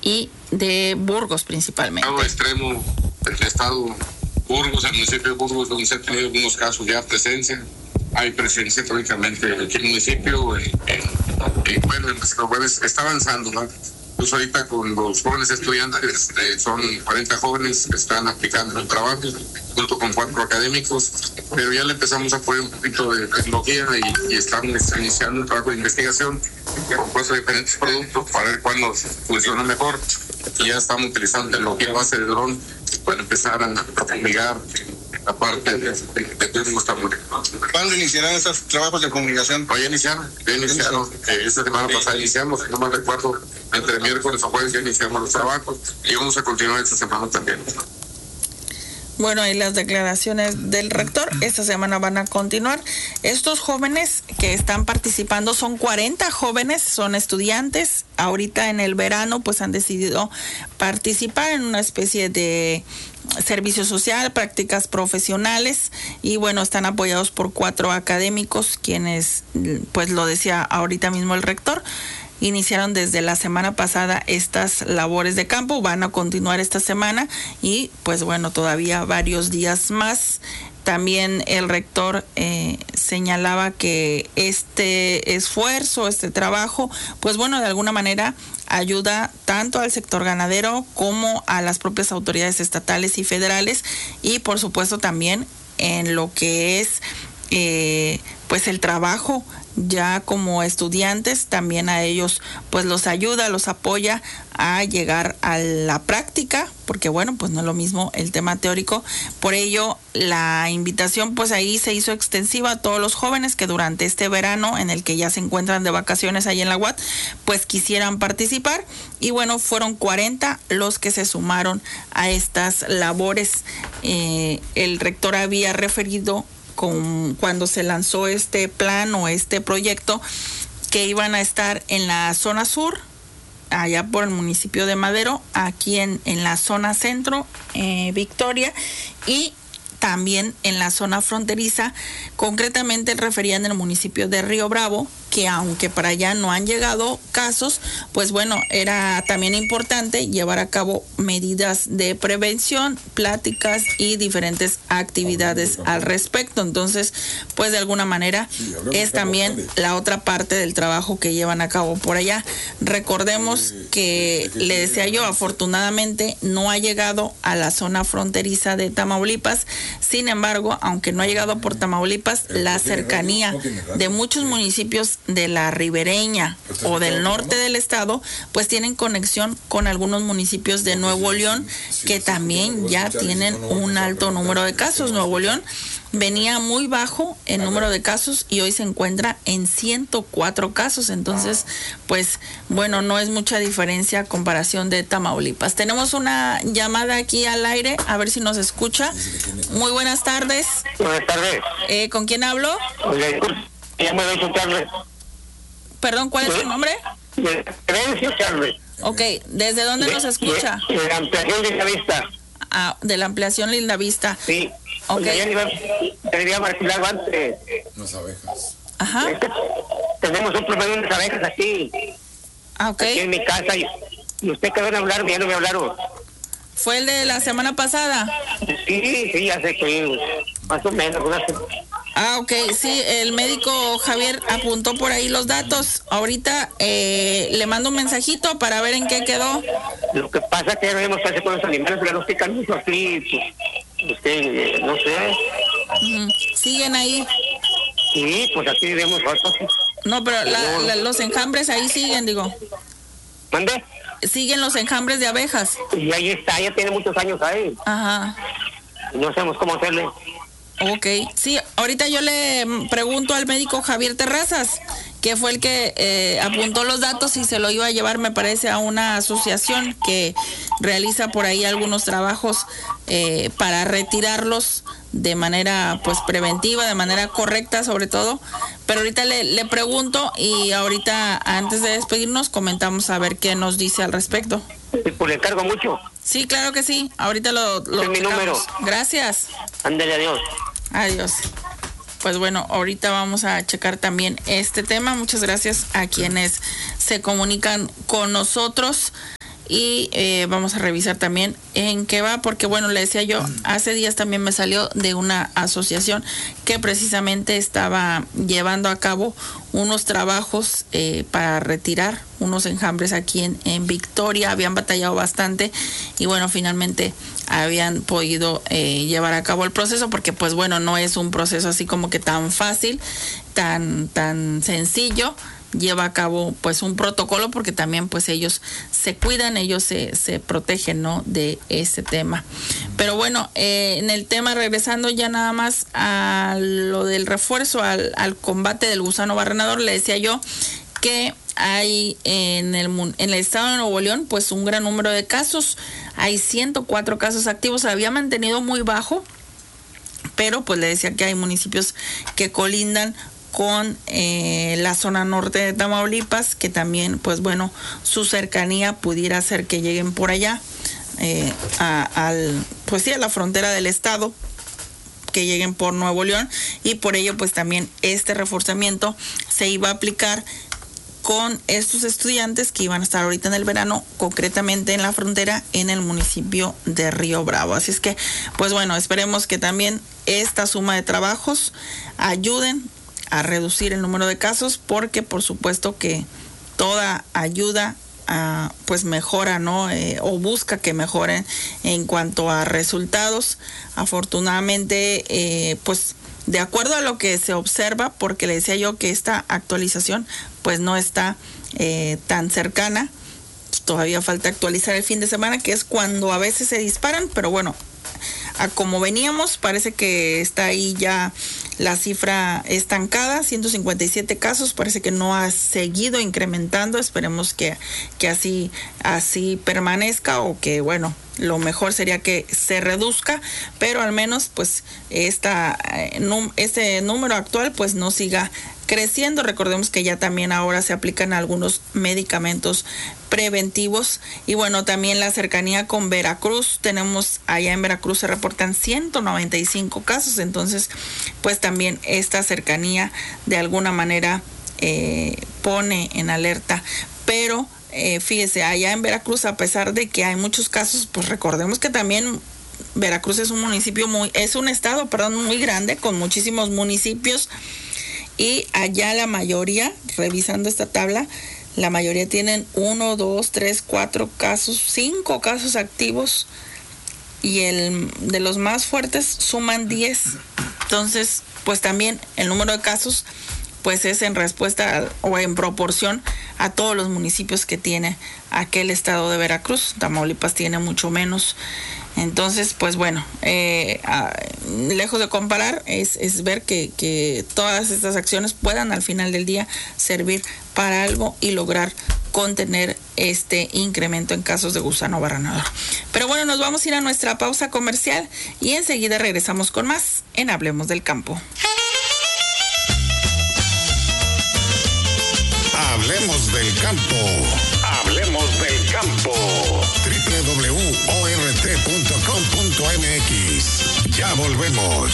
y de Burgos principalmente. Estado extremo del estado Burgos, el municipio de Burgos, donde se han tenido algunos casos ya presencia. Hay presencia teóricamente aquí en el municipio. Bueno, está avanzando, ¿no? Pues ahorita con los jóvenes estudiantes, son 40 jóvenes que están aplicando el trabajo, junto con 4 académicos, pero ya le empezamos a poner un poquito de tecnología y estamos iniciando un trabajo de investigación con diferentes productos para ver cuál nos funciona mejor. Y ya estamos utilizando tecnología base de dron para empezar a fumigar la parte de turismo. ¿Cuándo iniciarán estos trabajos de comunicación? Hoy iniciaron. Esta semana pasada iniciamos, no me recuerdo, entre miércoles o jueves ya iniciamos los trabajos y vamos a continuar esta semana también. Bueno, y las declaraciones del rector esta semana van a continuar. Estos jóvenes que están participando son 40 jóvenes, son estudiantes. Ahorita en el verano pues han decidido participar en una especie de servicio social, prácticas profesionales y bueno, están apoyados por 4 académicos quienes, pues lo decía ahorita mismo el rector, iniciaron desde la semana pasada estas labores de campo, van a continuar esta semana y pues bueno, todavía varios días más. También el rector señalaba que este esfuerzo, este trabajo, pues bueno, de alguna manera ayuda tanto al sector ganadero como a las propias autoridades estatales y federales y por supuesto también en lo que es pues el trabajo ya como estudiantes, también a ellos pues los ayuda, los apoya a llegar a la práctica, porque bueno, pues no es lo mismo el tema teórico. Por ello, la invitación pues ahí se hizo extensiva a todos los jóvenes que durante este verano, en el que ya se encuentran de vacaciones ahí en la UAT, pues quisieran participar. Y bueno, fueron 40 los que se sumaron a estas labores. El rector había referido cuando se lanzó este plan o este proyecto que iban a estar en la zona sur, allá por el municipio de Madero, aquí en la zona centro, Victoria, y también en la zona fronteriza, concretamente referían en el municipio de Río Bravo, que aunque para allá no han llegado casos, pues bueno, era también importante llevar a cabo medidas de prevención, pláticas y diferentes actividades al respecto. Entonces, pues de alguna manera es también la otra parte del trabajo que llevan a cabo por allá. Recordemos que, le decía yo, afortunadamente no ha llegado a la zona fronteriza de Tamaulipas. Sin embargo, aunque no ha llegado por Tamaulipas, la cercanía de muchos municipios de la ribereña o del norte del estado, pues tienen conexión con algunos municipios de Nuevo León que también ya tienen un alto número de casos. Nuevo León venía muy bajo en número de casos y hoy se encuentra en 104 casos. Entonces, pues bueno, no es mucha diferencia a comparación de Tamaulipas. Tenemos una llamada aquí al aire, a ver si nos escucha. Muy buenas tardes. Buenas tardes. ¿Con quién hablo? Perdón, ¿cuál es su nombre? Vencio Charles. Ok, ¿desde dónde nos escucha? De la ampliación Lindavista. Ah, de la ampliación Lindavista. Sí. Ok. Debería marcar antes. Las abejas. Ajá. Tenemos un problema de unas abejas aquí. Ah, ok. Aquí en mi casa. Y usted quedó en hablar, ya no me hablaron. ¿Fue el de la semana pasada? Sí, ya sé que más o menos. Ah, ok, sí, el médico Javier apuntó por ahí los datos. Ahorita le mando un mensajito para ver en qué quedó. Lo que pasa es que no hemos pasado con los animales, pero nos pican mucho aquí, pues, usted, no sé. ¿Siguen ahí? Sí, pues aquí vemos fotos. No, pero los enjambres ahí siguen, digo. ¿Mande? Siguen los enjambres de abejas. Y ahí está, ya tiene muchos años ahí. Ajá. No sabemos cómo hacerle. Ok, sí, ahorita yo le pregunto al médico Javier Terrazas, que fue el que apuntó los datos y se lo iba a llevar, me parece, a una asociación que realiza por ahí algunos trabajos para retirarlos de manera pues preventiva, de manera correcta sobre todo. Pero ahorita le pregunto y ahorita antes de despedirnos comentamos a ver qué nos dice al respecto. Sí, pues le encargo mucho. Sí, claro que sí, ahorita lo es mi número. Gracias. Ándale, adiós. Adiós. Pues bueno, ahorita vamos a checar también este tema. Muchas gracias a quienes se comunican con nosotros. y vamos a revisar también en qué va, porque bueno, le decía yo, hace días también me salió de una asociación que precisamente estaba llevando a cabo unos trabajos para retirar unos enjambres aquí en Victoria. Habían batallado bastante y bueno, finalmente habían podido llevar a cabo el proceso, porque pues bueno, no es un proceso así como que tan fácil, tan sencillo. Lleva a cabo pues un protocolo, porque también pues ellos se cuidan, ellos se protegen, ¿no?, de ese tema. Pero bueno, en el tema, regresando ya nada más a lo del refuerzo al combate del gusano barrenador, le decía yo que hay en el estado de Nuevo León pues un gran número de casos. Hay 104 casos activos. Se había mantenido muy bajo, pero pues le decía que hay municipios que colindan con la zona norte de Tamaulipas, que también pues bueno, su cercanía pudiera hacer que lleguen por allá a la frontera del estado, que lleguen por Nuevo León, y por ello pues también este reforzamiento se iba a aplicar con estos estudiantes que iban a estar ahorita en el verano, concretamente en la frontera, en el municipio de Río Bravo. Así es que pues bueno, esperemos que también esta suma de trabajos ayuden a reducir el número de casos, porque por supuesto que toda ayuda pues mejora, ¿no? O busca que mejoren en cuanto a resultados. Afortunadamente pues de acuerdo a lo que se observa, porque le decía yo que esta actualización pues no está tan cercana, todavía falta actualizar el fin de semana, que es cuando a veces se disparan, pero bueno, a como veníamos, parece que está ahí ya la cifra estancada, 157 casos, parece que no ha seguido incrementando. Esperemos que así permanezca, o que bueno, lo mejor sería que se reduzca, pero al menos pues este número actual pues no siga creciendo. Recordemos que ya también ahora se aplican algunos medicamentos preventivos, y bueno, también la cercanía con Veracruz. Tenemos allá en Veracruz se reportan 195 casos, entonces pues también esta cercanía de alguna manera pone en alerta. Pero fíjese, allá en Veracruz, a pesar de que hay muchos casos, pues recordemos que también Veracruz es un estado muy grande, con muchísimos municipios, y allá la mayoría, revisando esta tabla, la mayoría tienen 1, 2, 3, 4 casos, 5 casos activos, y de los más fuertes suman 10. Entonces, pues también el número de casos pues es en respuesta o en proporción a todos los municipios que tiene aquel estado de Veracruz. Tamaulipas tiene mucho menos. Entonces, pues bueno, lejos de comparar, es ver que todas estas acciones puedan al final del día servir para algo y lograr contener este incremento en casos de gusano barrenador. Pero bueno, nos vamos a ir a nuestra pausa comercial y enseguida regresamos con más en Hablemos del Campo. Hablemos del campo. Hablemos del campo. www.ort.com.mx. Ya volvemos.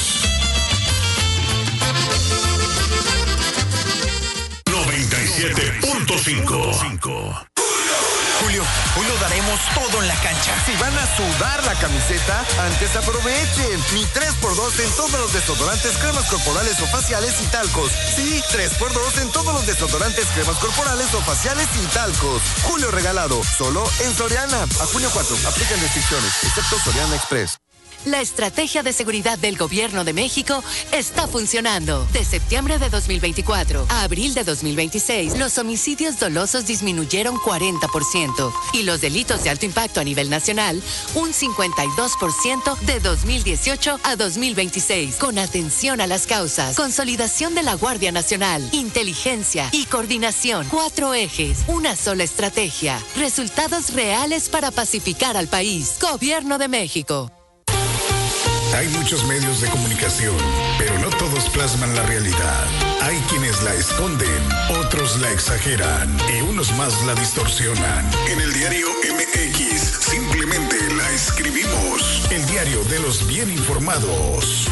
97.5. Hoy lo daremos todo en la cancha. Si van a sudar la camiseta, antes aprovechen. Mi 3x2 en todos los desodorantes, cremas corporales o faciales y talcos. Sí, 3x2 en todos los desodorantes, cremas corporales o faciales y talcos. Julio regalado, solo en Soriana. A junio 4, aplican restricciones, excepto Soriana Express. La estrategia de seguridad del Gobierno de México está funcionando. De septiembre de 2024 a abril de 2026, los homicidios dolosos disminuyeron 40% y los delitos de alto impacto a nivel nacional un 52% de 2018 a 2026. Con atención a las causas, consolidación de la Guardia Nacional, inteligencia y coordinación. 4 ejes, una sola estrategia. Resultados reales para pacificar al país. Gobierno de México. Hay muchos medios de comunicación, pero no todos plasman la realidad. Hay quienes la esconden, otros la exageran y unos más la distorsionan. En el diario MX simplemente la escribimos. El diario de los bien informados.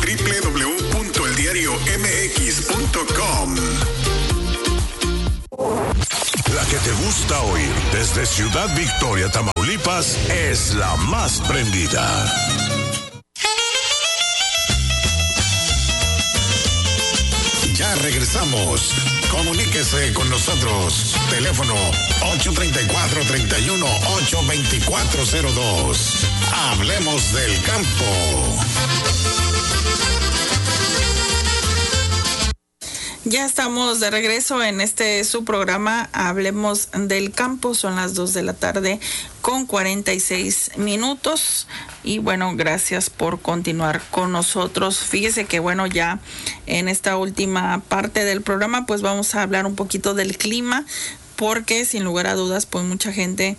www.eldiariomx.com. La que te gusta oír desde Ciudad Victoria, Tamaulipas, es la más prendida. Ya regresamos. Comuníquese con nosotros. Teléfono 834-31-82402. Hablemos del campo. Ya estamos de regreso en su programa Hablemos del Campo. Son las 2 de la tarde con 46 minutos. Y bueno, gracias por continuar con nosotros. Fíjese que bueno, ya en esta última parte del programa pues vamos a hablar un poquito del clima, porque sin lugar a dudas pues mucha gente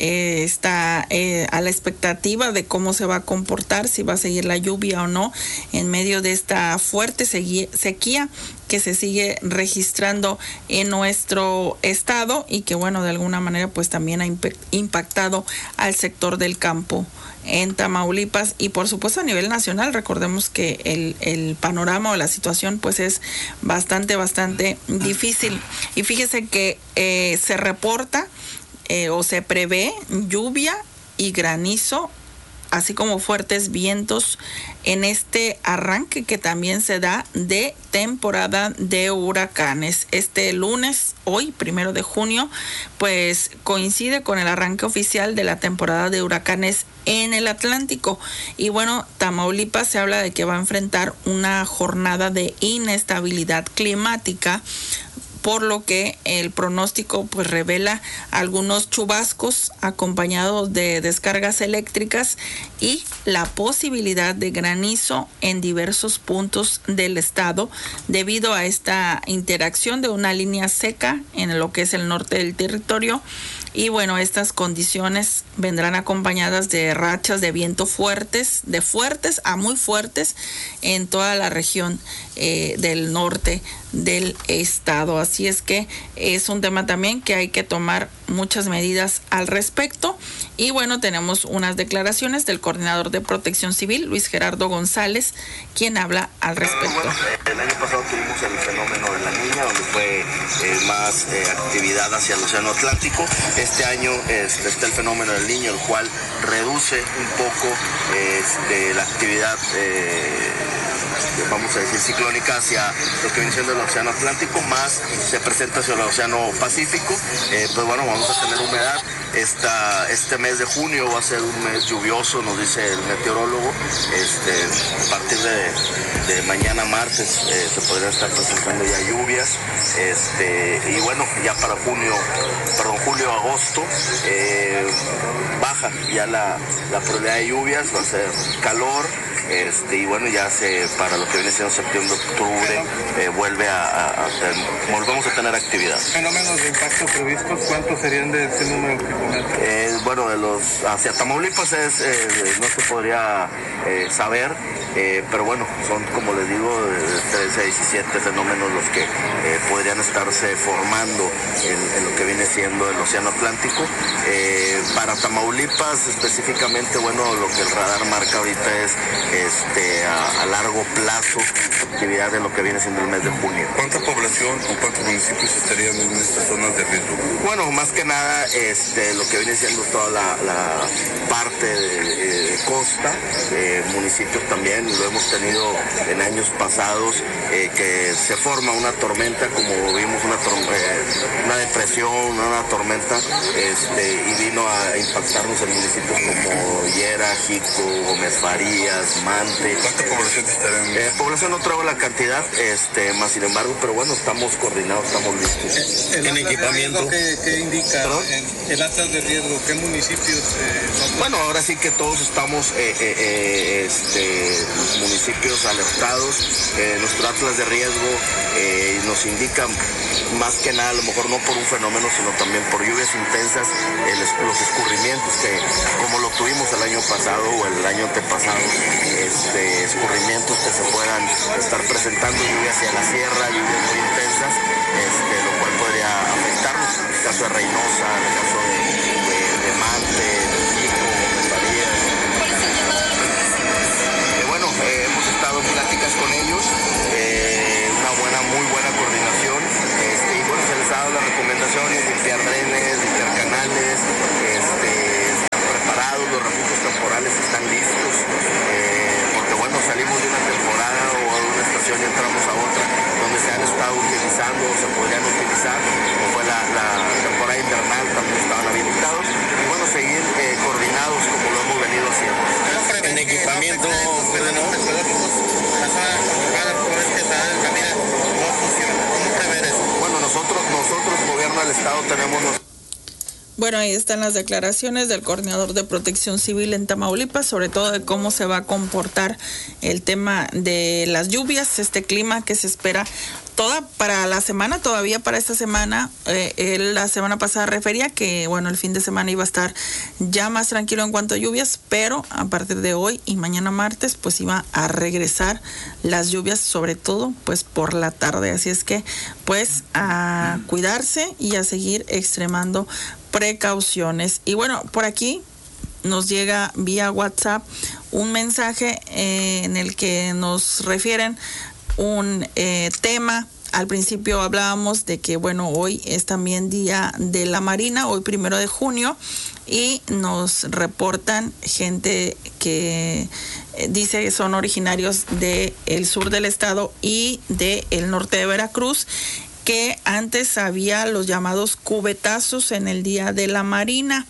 está a la expectativa de cómo se va a comportar, si va a seguir la lluvia o no en medio de esta fuerte sequía que se sigue registrando en nuestro estado y que bueno, de alguna manera pues también ha impactado al sector del campo en Tamaulipas y por supuesto a nivel nacional. Recordemos que el panorama o la situación pues es bastante difícil, y fíjese que se reporta o se prevé lluvia y granizo, así como fuertes vientos en este arranque que también se da de temporada de huracanes. Este lunes, hoy, 1 de junio, pues coincide con el arranque oficial de la temporada de huracanes en el Atlántico. Y bueno, Tamaulipas se habla de que va a enfrentar una jornada de inestabilidad climática, por lo que el pronóstico pues revela algunos chubascos acompañados de descargas eléctricas y la posibilidad de granizo en diversos puntos del estado debido a esta interacción de una línea seca en lo que es el norte del territorio. Y bueno, estas condiciones vendrán acompañadas de rachas de viento fuertes, de fuertes a muy fuertes en toda la región del norte del estado. Así es que es un tema también que hay que tomar muchas medidas al respecto. Y bueno, tenemos unas declaraciones del coordinador de Protección Civil, Luis Gerardo González, quien habla al respecto. Bueno, el año pasado tuvimos el fenómeno de la Niña, donde fue más actividad hacia el Océano Atlántico. Este año está el fenómeno del Niño, el cual reduce un poco la actividad, vamos a decir, ciclónica hacia lo que viene siendo el Océano Atlántico, más se presenta hacia el Océano Pacífico. Pues bueno, vamos a tener humedad. Este mes de junio va a ser un mes lluvioso, nos dice el meteorólogo. A partir de mañana martes se podrían estar presentando ya lluvias. Y bueno, ya para julio, agosto, baja ya la probabilidad de lluvias, va a ser calor. Y bueno, ya para lo que viene siendo septiembre, octubre, volvemos a tener actividad. ¿Fenómenos de impacto previstos? ¿Cuántos serían de ese número que comenta? Bueno, hacia Tamaulipas no se podría saber, pero bueno, son, como les digo, 13 a 17 fenómenos los que podrían estarse formando en lo que viene siendo el Océano Atlántico. Para Tamaulipas específicamente, bueno, lo que el radar marca ahorita es a largo plazo actividad de lo que viene siendo el mes de junio. ¿Cuánta población o cuántos municipios estarían en estas zonas de riesgo? Bueno, más que nada lo que viene siendo toda la parte de costa, municipios también, lo hemos tenido en años pasados, que se forma una tormenta, como vimos una depresión, una tormenta, y vino a impactarnos en municipios como Llera, Jico, Gómez Farías, Mante. ¿Cuánta población estarán? Población no traigo la cantidad, más sin embargo, pero bueno, estamos coordinados, estamos listos. ¿En equipamiento? ¿Qué indica? ¿Perdón? El atlas de riesgo, ¿qué municipios? Bueno, ahora sí que todos estamos municipios alertados. Nuestro atlas de riesgo nos indica más que nada, a lo mejor no por un fenómeno, sino también por lluvias intensas, los escurrimientos que, como lo tuvimos el año pasado o el año antepasado, escurrimientos que se puedan estar presentando, lluvias hacia la sierra, lluvias muy intensas, lo cual podría afectarnos. En el caso de Reynosa, en el caso de Mante, de Jico, de Farías. Bueno, hemos estado en pláticas con ellos, muy buena coordinación, y bueno, se les ha dado la recomendación de limpiar Bueno, ahí están las declaraciones del coordinador de Protección Civil en Tamaulipas, sobre todo de cómo se va a comportar el tema de las lluvias, este clima que se espera toda para la semana, todavía para esta semana. Él la semana pasada refería que, bueno, el fin de semana iba a estar ya más tranquilo en cuanto a lluvias, pero a partir de hoy y mañana martes, pues iba a regresar las lluvias, sobre todo, pues por la tarde. Así es que, pues, a cuidarse y a seguir extremando precauciones. Y bueno, por aquí nos llega vía WhatsApp un mensaje en el que nos refieren un tema. Al principio hablábamos de que, bueno, hoy es también Día de la Marina, hoy 1 de junio, y nos reportan gente que dice que son originarios del sur del estado y del norte de Veracruz, que antes había los llamados cubetazos en el Día de la Marina.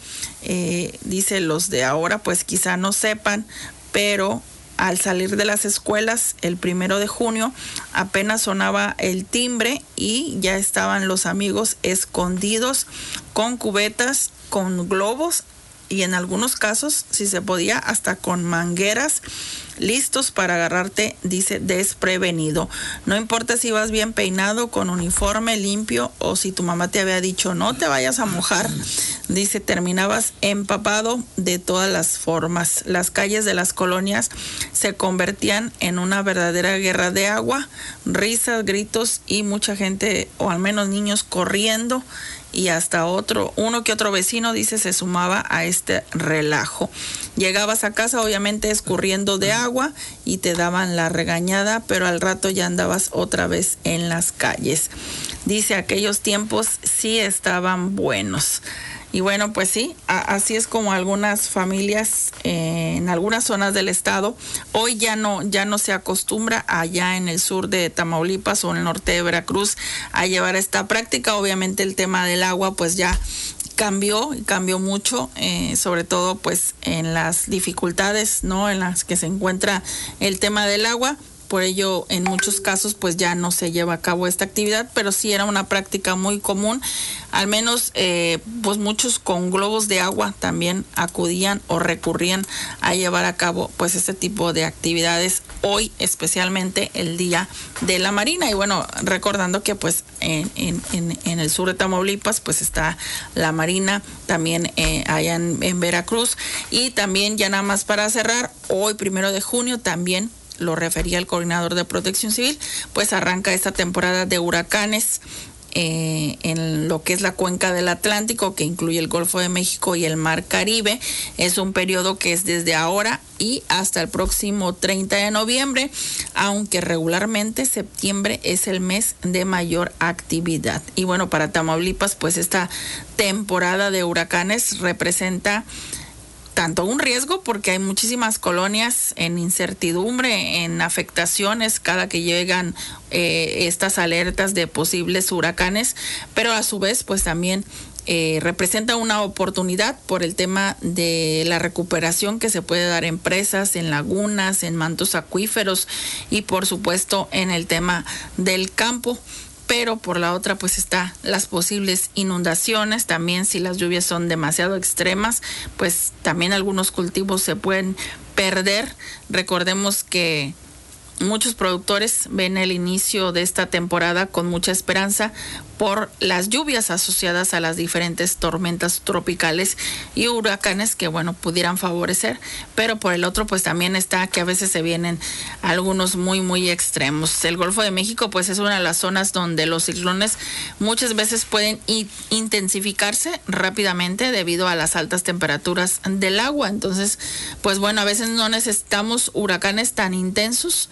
Dice, los de ahora pues quizá no sepan, pero al salir de las escuelas el 1 de junio apenas sonaba el timbre y ya estaban los amigos escondidos con cubetas, con globos y en algunos casos, si se podía, hasta con mangueras, listos para agarrarte, dice, desprevenido. No importa si vas bien peinado, con uniforme limpio, o si tu mamá te había dicho no te vayas a mojar, dice, terminabas empapado de todas las formas. Las calles de las colonias se convertían en una verdadera guerra de agua, risas, gritos y mucha gente, o al menos niños, corriendo, y hasta uno que otro vecino, dice, se sumaba a este relajo. Llegabas a casa obviamente escurriendo de agua y te daban la regañada, pero al rato ya andabas otra vez en las calles. Dice, aquellos tiempos sí estaban buenos. Y bueno, pues sí, así es como algunas familias en algunas zonas del estado hoy ya no se acostumbra allá en el sur de Tamaulipas o en el norte de Veracruz a llevar esta práctica. Obviamente el tema del agua pues ya cambió mucho, sobre todo pues en las dificultades, ¿no?, en las que se encuentra el tema del agua. Por ello, en muchos casos, pues ya no se lleva a cabo esta actividad, pero sí era una práctica muy común. Al menos, pues muchos con globos de agua también acudían o recurrían a llevar a cabo, pues, este tipo de actividades. Hoy, especialmente, el Día de la Marina. Y bueno, recordando que, pues, en el sur de Tamaulipas, pues, está la Marina, también allá en Veracruz. Y también, ya nada más para cerrar, hoy, 1 de junio, también lo refería el coordinador de Protección Civil, pues arranca esta temporada de huracanes en lo que es la cuenca del Atlántico, que incluye el Golfo de México y el Mar Caribe. Es un periodo que es desde ahora y hasta el próximo 30 de noviembre, aunque regularmente septiembre es el mes de mayor actividad. Y bueno, para Tamaulipas, pues esta temporada de huracanes representa tanto un riesgo, porque hay muchísimas colonias en incertidumbre, en afectaciones cada que llegan estas alertas de posibles huracanes, pero a su vez pues también representa una oportunidad por el tema de la recuperación que se puede dar en presas, en lagunas, en mantos acuíferos y por supuesto en el tema del campo. Pero por la otra pues está las posibles inundaciones, también si las lluvias son demasiado extremas, pues también algunos cultivos se pueden perder. Recordemos que muchos productores ven el inicio de esta temporada con mucha esperanza por las lluvias asociadas a las diferentes tormentas tropicales y huracanes que, bueno, pudieran favorecer, pero por el otro pues también está que a veces se vienen algunos muy muy extremos. El Golfo de México pues es una de las zonas donde los ciclones muchas veces pueden intensificarse rápidamente debido a las altas temperaturas del agua. Entonces, pues bueno, a veces no necesitamos huracanes tan intensos,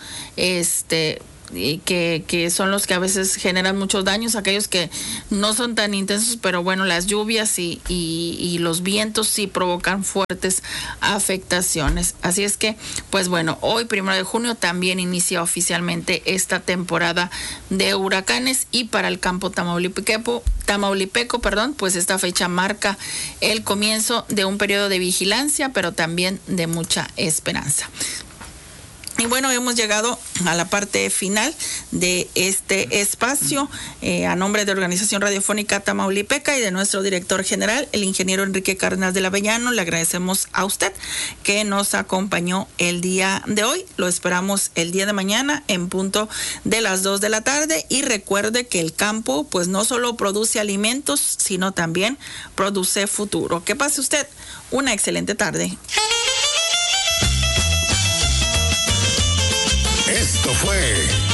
y que son los que a veces generan muchos daños, aquellos que no son tan intensos, pero bueno, las lluvias y los vientos sí provocan fuertes afectaciones. Así es que, pues bueno, hoy 1 de junio también inicia oficialmente esta temporada de huracanes y para el campo tamaulipeco, pues esta fecha marca el comienzo de un periodo de vigilancia, pero también de mucha esperanza. Y bueno, hemos llegado a la parte final de este espacio. A nombre de Organización Radiofónica Tamaulipeca y de nuestro director general, el ingeniero Enrique Cárdenas del Avellano, le agradecemos a usted que nos acompañó el día de hoy. Lo esperamos el día de mañana en punto de las 2 de la tarde. Y recuerde que el campo pues no solo produce alimentos, sino también produce futuro. Que pase usted una excelente tarde. Esto fue